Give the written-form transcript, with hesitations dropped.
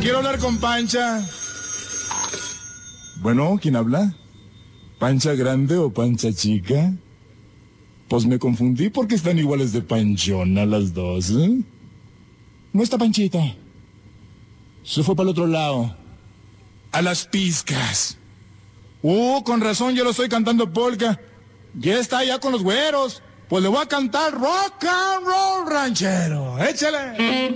Quiero hablar con Pancha. Bueno, ¿quién habla? ¿Pancha grande o Pancha chica? Pues me confundí porque están iguales de panchona las dos, ¿eh? No está Panchita. Se fue para el otro lado. A las pizcas. Con razón yo lo estoy cantando polka. Ya está allá con los güeros. Pues le voy a cantar rock and roll ranchero. ¡Échale!